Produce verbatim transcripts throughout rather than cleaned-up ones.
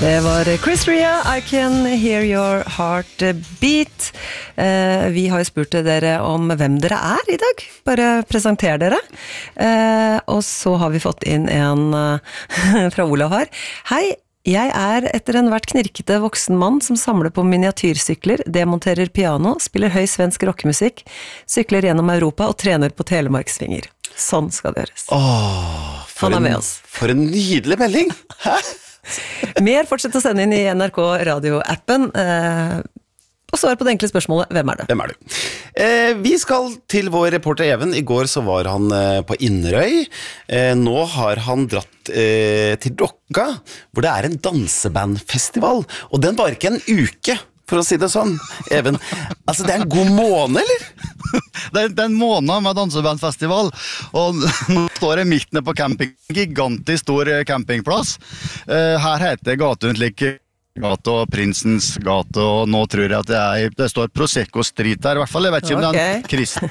Det var Chris Rea, I Can Hear Your Heart Beat. Eh, vi har jo spurt dere om hvem dere er i dag. Bare presenter dere. Eh, og så har vi fått inn en uh, fra Olav her. Hei, jeg er etter en hvert knirkete voksen mann som samler på miniatyrsykler, demonterer piano, spiller høy svensk rockemusikk, sykler gjennom Europa og trener på Telemarksvinger. Sånn skal det gjøres. Åh, for, Han er en, med oss. for en nydelig melding. Hæ? Mer fortsett å sende inn i N R K radio-appen eh, og svar på det enkle spørsmålet, hvem er det? Hvem er du? Eh, vi skal til vår reporter Even. I går så var han eh, på Inderøy. Eh, nå har han dratt eh, til Dokka, hvor det er en dansebandfestival. Og den var ikke en uke, for å si det sånn. Even, altså det er en god måned, eller? Det er en måned med dansebandfestival, og nå står jeg midt nede på camping, gigantisk stor campingplass. Her heter gaten slik gata og Prinsens gate, og nå tror jeg at det, er, det står Prosecco Street der, i hvert fall. Jeg vet ikke om okay. den Krist...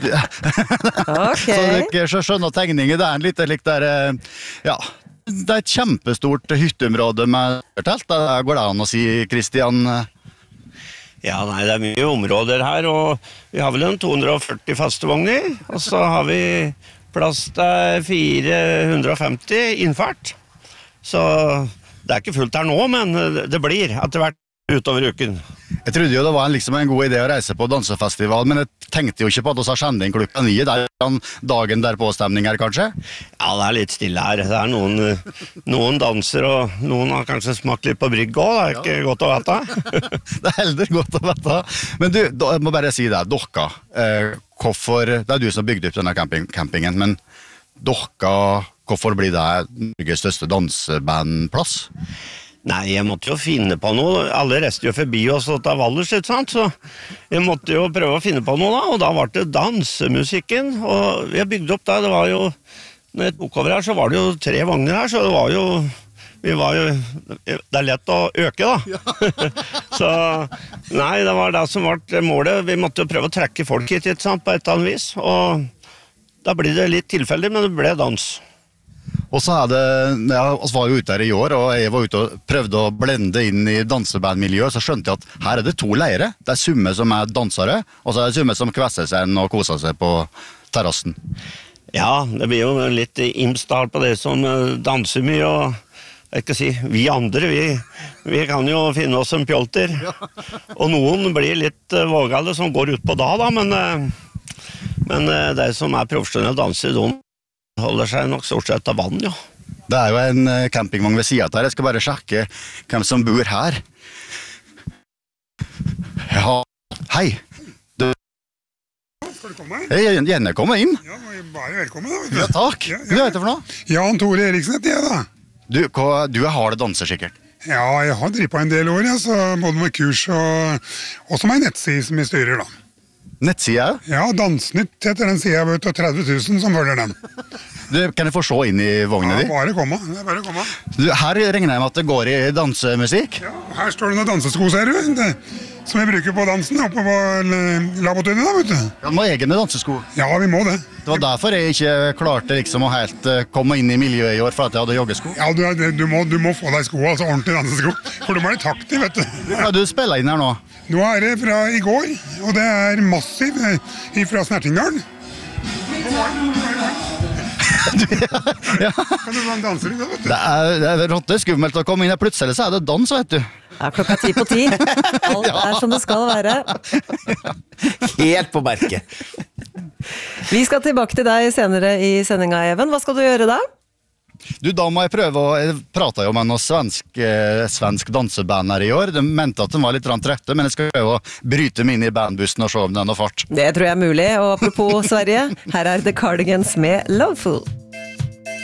okay. Så dere skjønner tegninger, det er en litt lik der, ja, det er et kjempestort hytteområde med telt, det går det an å si, Kristian? Ja, nei, det er mye områder her, og vi har vel en to hundre og førti faste vogner, og så har vi plass til fire hundre og femti innfart. Så det er ikke fullt her nå, men det blir etter hvert utover uken. Jeg trodde jo det var en, liksom en god idé å reise på dansefestival, men jeg tenkte jo ikke på at vi har kjending klokka nye. Det er dagen der påstemning her, kanskje? Ja, det er litt stille her. Det er noen, noen danser, og noen har kanskje smakt litt på brygg også. Det er ikke ja. godt å vite. Det er heller godt å vite. Men du, jeg må bare si det, Dokka. Eh, hvorfor, det er du som bygde opp denne camping, campingen, men Dokka, hvorfor blir det Norges største dansebandplass? Nei, jeg måtte jo finne på noe. Alle reiste jo forbi oss og ta Valdres, ikke sant? Så jeg måtte jo prøve å finne på noe da, og da var det dansemusikken, og jeg bygde opp da, det var jo, når jeg tok over her, så var det jo tre vogner her, så det var jo, vi var jo, det er lett å øke da. Ja. Så, nei, det var det som var målet. Vi måtte jo prøve å trekke folk hit, ikke sant, på et eller annet vis, og da blir det litt tilfeldig, men det ble dans. Og så er det, ja, vi var jo ute her i år, og jeg var ute og prøvde å blende inn i dansebandmiljøet, så skjønte jeg at her er det to leire. Det er summe som er dansere, og så er det summe som kvesser seg og koser seg på terrassen. Ja, det blir jo litt imstart på det som danser mye, og jeg skal si, vi andre, vi, vi kan jo finne oss en pjolter. Ja. Og noen blir litt vågale som går ut på da, da, men, men det som er profesjonelle danser, de holder seg nok stort sett av vann, ja. Det er jo en campingvogn ved siden her. Jeg skal bare sjekke hvem som bor her. Ja, hei. Du... Skal du komme? Jeg gjerne komme inn. Ja, bare velkommen da. Ja, takk. Ja, ja. Hva heter det for noe? Jan Tore Eriksen heter jeg da. Du, hva, du er hard danser sikkert? Ja, jeg har drivet på en del år, ja, så både med kurs og også med en nettside som jeg styrer da. Nettsida? Ja, Dansnytt heter den siden, vet du, tretti tusen som følger den. Du, kan jeg få se inn i vognen din? Ja, bare komme, det er bare komme. Du, her regner jeg med at det går i dansemusikk? Ja, her står det noen dansesko, ser du, det, som jeg bruker på dansen, oppe på laboratoriet da, vet du. Ja, du må ha egne dansesko? Ja, vi må det. Det var derfor jeg ikke klarte liksom å helt komme inn i miljøet i år, for at jeg hadde joggesko. Ja, du, du, må, du må få deg sko, altså ordentlig dansesko, for du må være taktig, vet du. Ja, du spiller inn her nå? Nå er det fra i går, og det er massiv fra Snertingdalen. Ja. Kan du være en danser i det, vet du? Det er, det er rått skummelt å komme inn her, plutselig så er det dans, vet du. Ja, klokka ti på ti. Alt er som det skal være. Helt på merket. Vi skal tilbake til deg senere i sendinga, Even. Hva skal du gjøre da? Du, da må jeg prøve å... Jeg pratet jo med noen svensk, eh, svensk danseband her i år. De mente at de var litt trette, men jeg skal prøve å bryte meg inn i bandbussen og se om det er noe fart. Det tror jeg er mulig, og apropos Sverige, her er The Cardigans med Loveful.